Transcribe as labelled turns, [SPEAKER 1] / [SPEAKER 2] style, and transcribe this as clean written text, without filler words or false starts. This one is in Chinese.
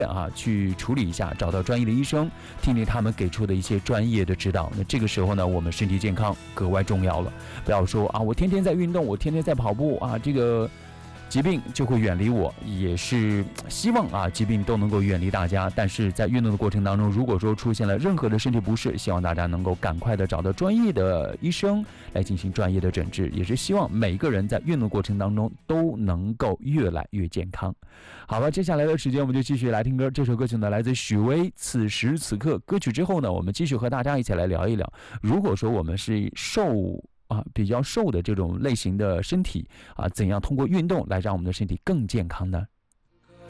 [SPEAKER 1] 去处理一下，找到专业的医生，听听他们给出的一些专业的指导。那这个时候呢，我们身体健康格外重要了。不要说我天天在运动，我天天在跑步这个疾病就会远离我，也是希望疾病都能够远离大家。但是在运动的过程当中，如果说出现了任何的身体不适，希望大家能够赶快的找到专业的医生来进行专业的诊治，也是希望每个人在运动过程当中都能够越来越健康。好了，接下来的时间我们就继续来听歌。这首歌曲呢来自许巍《此时此刻》。歌曲之后呢，我们继续和大家一起来聊一聊，如果说我们是比较瘦的这种类型的身体怎样通过运动来让我们的身体更健康呢？